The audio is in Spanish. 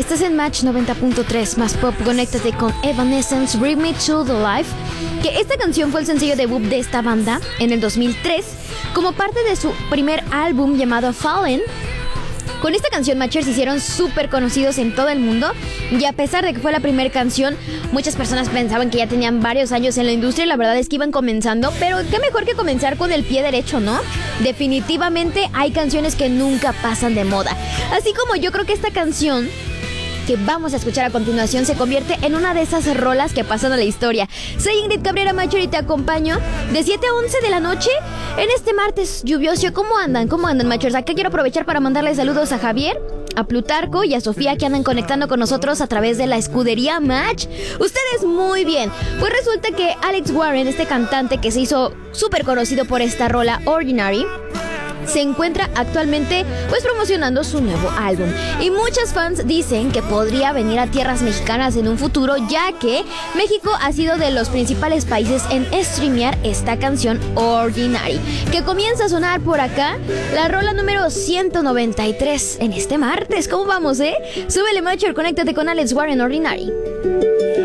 Estás en Match 90.3 más pop. Conéctate con Evanescence, Bring Me to the Life. Que esta canción fue el sencillo debut de esta banda en el 2003 como parte de su primer álbum llamado Fallen. Con esta canción, Matchers se hicieron súper conocidos en todo el mundo. Y a pesar de que fue la primera canción, muchas personas pensaban que ya tenían varios años en la industria. Y la verdad es que iban comenzando. Pero qué mejor que comenzar con el pie derecho, ¿no? Definitivamente hay canciones que nunca pasan de moda. Así como yo creo que esta canción que vamos a escuchar a continuación se convierte en una de esas rolas que pasan a la historia. Soy Ingrid Cabrera Matcher y te acompaño de 7 a 11 de la noche en este martes lluvioso. ¿Cómo andan? ¿Cómo andan, Matchers? Acá quiero aprovechar para mandarles saludos a Javier, a Plutarco y a Sofía, que andan conectando con nosotros a través de la escudería Match. Ustedes muy bien. Pues resulta que Alex Warren, este cantante que se hizo súper conocido por esta rola Ordinary, se encuentra actualmente pues promocionando su nuevo álbum. Y muchos fans dicen que podría venir a tierras mexicanas en un futuro, ya que México ha sido de los principales países en streamear esta canción Ordinary, que comienza a sonar por acá, la rola número 193 en este martes. ¿Cómo vamos, Súbele, Matcher, conéctate con Alex Warren, Ordinary.